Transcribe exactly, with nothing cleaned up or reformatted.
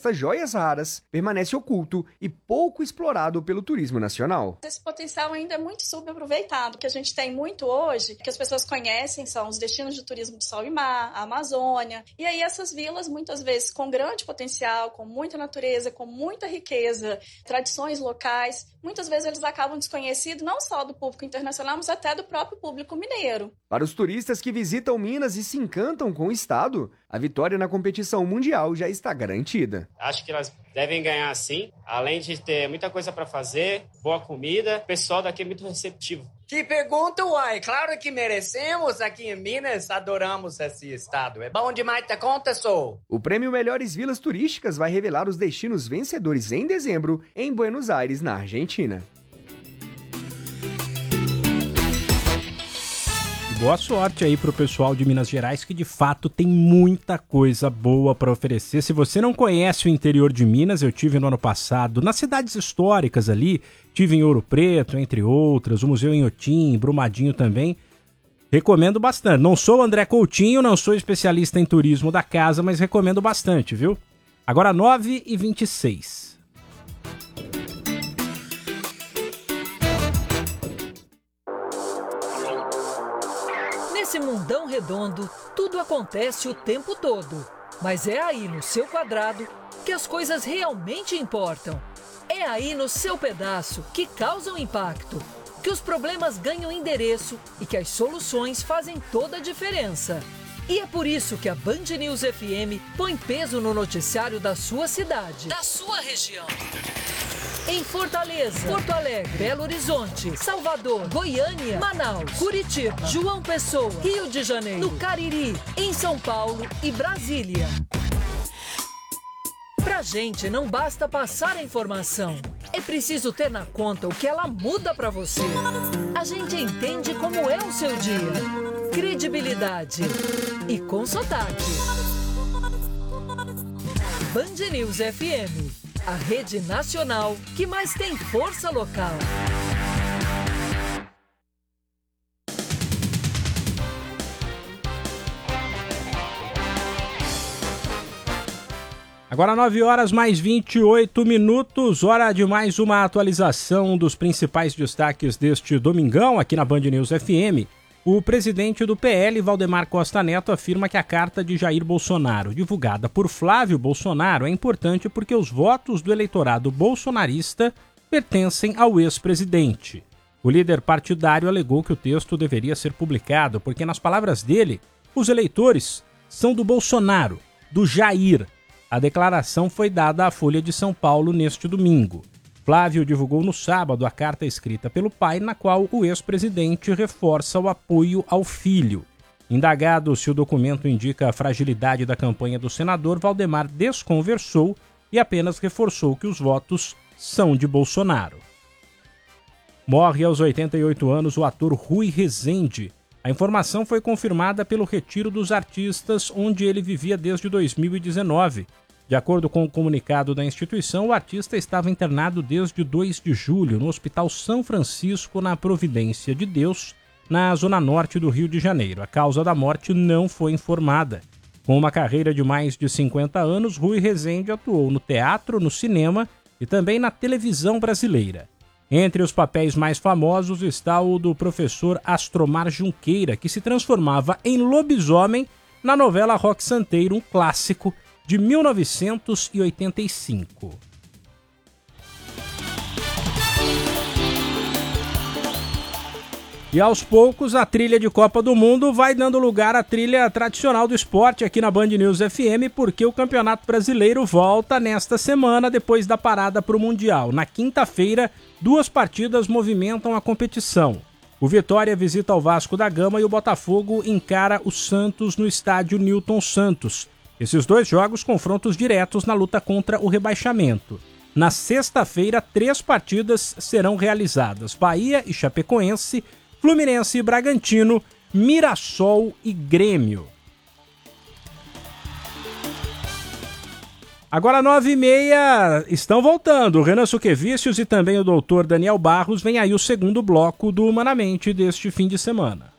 destas joias raras permanece oculto e pouco explorado pelo turismo nacional. Esse potencial ainda é muito subaproveitado. O que a gente tem muito hoje, que as pessoas conhecem, são os destinos de turismo de sol e mar, a Amazônia. E aí essas vilas, muitas vezes, com grande potencial, com muita natureza, com muita riqueza, tradições locais, muitas vezes eles acabam desconhecidos não só do público internacional, mas até do próprio público mineiro. Para os turistas que visitam Minas e se encantam com o estado, a vitória na competição mundial já está garantida. Acho que elas devem ganhar sim, além de ter muita coisa para fazer, boa comida, o pessoal daqui é muito receptivo. Que pergunta, uai! Claro que merecemos, aqui em Minas adoramos esse estado. É bom demais da conta, sou! O prêmio Melhores Vilas Turísticas vai revelar os destinos vencedores em dezembro em Buenos Aires, na Argentina. Boa sorte aí pro pessoal de Minas Gerais, que de fato tem muita coisa boa para oferecer. Se você não conhece o interior de Minas, eu tive no ano passado nas cidades históricas ali, tive em Ouro Preto, entre outras, o Museu Inhotim, Brumadinho também. Recomendo bastante. Não sou o André Coutinho, não sou especialista em turismo da casa, mas recomendo bastante, viu? Agora nove e vinte e seis. Nesse mundão redondo, tudo acontece o tempo todo. Mas é aí no seu quadrado que as coisas realmente importam. É aí no seu pedaço que causam impacto, que os problemas ganham endereço e que as soluções fazem toda a diferença. E é por isso que a Band News F M põe peso no noticiário da sua cidade, da sua região. Em Fortaleza, Porto Alegre, Belo Horizonte, Salvador, Goiânia, Manaus, Curitiba, João Pessoa, Rio de Janeiro, no Cariri, em São Paulo e Brasília. Pra gente não basta passar a informação, é preciso ter na conta o que ela muda pra você. A gente entende como é o seu dia. Credibilidade e com sotaque. Band News F M, a rede nacional que mais tem força local. Agora nove horas mais vinte e oito minutos, hora de mais uma atualização dos principais destaques deste domingão aqui na Band News F M. O presidente do P L, Valdemar Costa Neto, afirma que a carta de Jair Bolsonaro, divulgada por Flávio Bolsonaro, é importante porque os votos do eleitorado bolsonarista pertencem ao ex-presidente. O líder partidário alegou que o texto deveria ser publicado porque, nas palavras dele, os eleitores são do Bolsonaro, do Jair. A declaração foi dada à Folha de São Paulo neste domingo. Flávio divulgou no sábado a carta escrita pelo pai, na qual o ex-presidente reforça o apoio ao filho. Indagado se o documento indica a fragilidade da campanha do senador, Valdemar desconversou e apenas reforçou que os votos são de Bolsonaro. Morre aos oitenta e oito anos o ator Rui Rezende. A informação foi confirmada pelo Retiro dos Artistas, onde ele vivia desde dois mil e dezenove. De acordo com o comunicado da instituição, o artista estava internado desde dois de julho no Hospital São Francisco, na Providência de Deus, na zona norte do Rio de Janeiro. A causa da morte não foi informada. Com uma carreira de mais de cinquenta anos, Rui Rezende atuou no teatro, no cinema e também na televisão brasileira. Entre os papéis mais famosos está o do professor Astromar Junqueira, que se transformava em lobisomem na novela Roque Santeiro, um clássico de mil novecentos e oitenta e cinco. E aos poucos a trilha de Copa do Mundo vai dando lugar à trilha tradicional do esporte aqui na Band News F M, porque o Campeonato Brasileiro volta nesta semana depois da parada para o Mundial. Na quinta-feira, duas partidas movimentam a competição. O Vitória visita o Vasco da Gama e o Botafogo encara o Santos no estádio Newton Santos. Esses dois jogos confrontos diretos na luta contra o rebaixamento. Na sexta-feira, três partidas serão realizadas: Bahia e Chapecoense, Fluminense e Bragantino, Mirassol e Grêmio. Agora nove e meia, estão voltando. O Renan Suquevicius e também o doutor Daniel Barros. Vem aí o segundo bloco do Humanamente deste fim de semana.